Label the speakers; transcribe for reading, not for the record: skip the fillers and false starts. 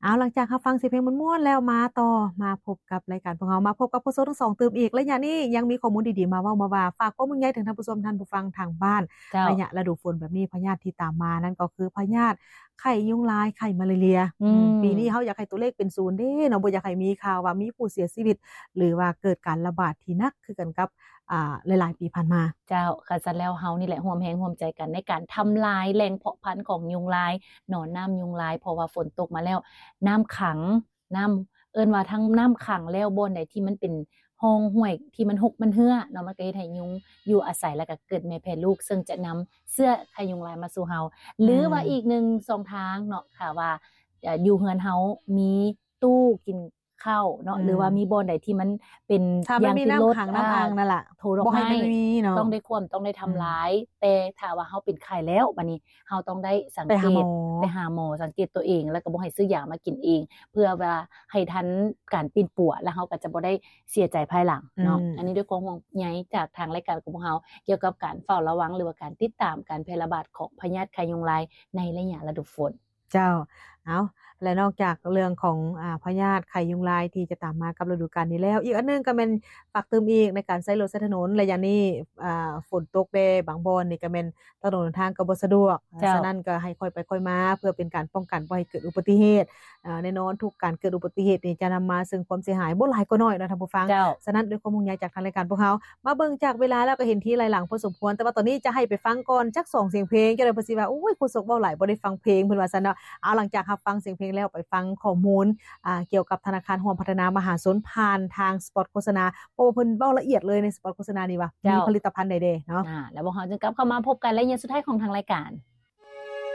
Speaker 1: เอาหลังจากรับฟังเสียงเพลงม่วนๆแล้วมาต่อมาพบกับรายการของเรามาพบกับผู้ชมทั้งสองตื่มอีกระยะนี้ยังมีข้อมูลดีๆมาเว้ามาว่าฝากข้อมูลใหญ่ถึงท่านผู้ชมท่านผู้ฟังทางบ้าน
Speaker 2: เจ้า
Speaker 1: ระยะฤดูฝนแบบนี้พยาธิที่ตามมานั่นก็คือพยาธิไข้ยุงลายไข้มาลาเรียปีนี้เฮาอยากให้ตัวเลขเป็นศูนย์เด้เนาะบ่อยากให้มีข่าวว่ามีผู้เสียชีวิตหรือว่าเกิดการระบาดที่หนักคือกันกับหลายๆปีผ่านมา
Speaker 2: เจ้าค่ะซันแล้วเฮานี่แหละร่วมแรงร่วมใจกันในการทำลายแหล่งเพาะพันธุ์ของยุงลายหนอนน้ำยุงลายเพราะว่าฝนตกมาแล้วน้ำขังน้ำเอิ้นว่าทั้งน้ำขังแล้วบ่อนใดที่มันเป็นห้องห้วยที่มันหกมันเหือเนาะมันก็เฮ็ดให้ยุงอยู่อาศัยแล้วก็เกิดแม่แพร่ลูกซึ่งจะนำเสื้อไข่ยุงลายมาสู่เฮาหรือว่าอีกหนึ่งสองทางเนาะค่ะว่าอยู่เฮือนเฮามีตู้กินข้าวเนาะหรือว่ามีบ่อนใดที่มันเป็น
Speaker 1: ถ้ามันมีน้ำขังน้ำอ่างนั่นล่ะ
Speaker 2: โทรดอกไม้ต้องได้ควมต้องได้ทำร้ายแต่ถ้าว่าเฮาเป็นไข้แล้วบัดนี้เฮาต้องได้สังเกตไปหาหมอสังเกตตัวเองแล้วก็บ่ให้ซื้อยามากินเองเพื่อว่าให้ทันการปีนปัวแล้วเฮาก็จะบ่ได้เสียใจภายหลังเนาะอันนี้ด้วยความห่วงใยจากทางรายการของพวกเฮาเกี่ยวกับการเฝ้าระวังหรือว่าการติดตามการแพร่ระบาดของพยาธิไข้ยุงลายในระยะฤดูฝน
Speaker 1: เจ้าเอาและนอกจากเรื่องของพยาธิไข้ยุงลายที่จะตามมากับฤดูกาลนี้แล้วอีกอันนึงก็แม่นฝากเติมอีกในการใช้รถใช้ถนนระยะนี้ฝนตกแด่บางบ่อนนี่ก็แม่นถนนทางก็บ่สะดวกฉะนั้นก็ให้ค่อยไปค่อยมาเพื่อเป็นการป้องกันบ่ให้เกิดอุบัติเหตุแน่นอนทุกการเกิดอุบัติเหตุนี่จะนำมาซึ่งความเสียหายบ่หลายก็น้อยนะท่านผู้ฟังฉะนั้นด้วยความห่วงใยจากทางรายการพวกเฮามาเบิ่งจากเวลาแล้วก็เห็นทีหลายหลังพอสมควรแต่ว่าตอนนี้จะให้ไปฟังก่อนจัก2เสียงเพลงจะได้บ่สิว่าโอ้ยคุณสกเว้าหลายบ่ได้ฟังเพลงเพิ่นว่าซั่นเนาะเอาหลังจากรับฟังเสียงเพลงแล้วไปฟังข้อมูลเกี่ยวกับธนาคารร่วมพัฒนามหาชนผ่านทางสปอตโฆษณาเพราะว่าเพิ่นเว้าละเอียดเลยในสปอตโฆษณานี่ว่ามีผลิตภัณฑ์ใดๆเนาะ
Speaker 2: แล้วพวกเฮาจึงกลับเข้ามาพบกันและเย็นสุดท้ายของทางรายการ